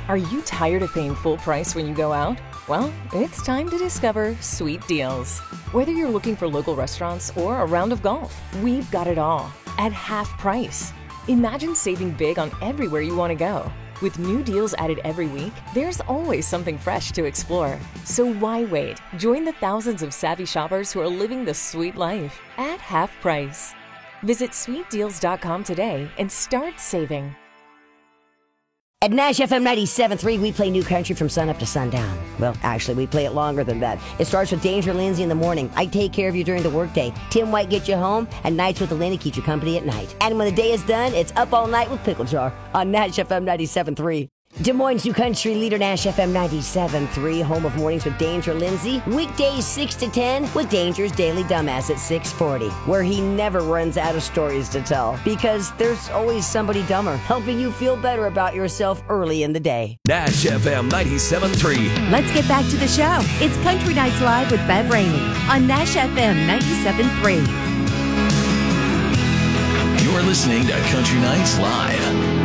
Are you tired of paying full price when you go out? Well, it's time to discover Sweet Deals. Whether you're looking for local restaurants or a round of golf, we've got it all at half price. Imagine saving big on everywhere you want to go. With new deals added every week, there's always something fresh to explore. So why wait? Join the thousands of savvy shoppers who are living the sweet life at half price. Visit sweetdeals.com today and start saving. At Nash FM 97.3, we play new country from sun up to sundown. Well, actually, we play it longer than that. It starts with Danger Lindsay in the morning. I take care of you during the workday. Tim White gets you home, and Nights with Elena keeps you company at night. And when the day is done, it's Up All Night with Pickle Jar on Nash FM 97.3. Des Moines' new country leader, Nash FM 97.3, home of Mornings with Danger Lindsay. Weekdays 6 to 10 with Danger's Daily Dumbass at 6:40, where he never runs out of stories to tell because there's always somebody dumber helping you feel better about yourself early in the day. Nash FM 97.3. Let's get back to the show. It's Country Nights Live with Bev Rainey on Nash FM 97.3. You're listening to Country Nights Live.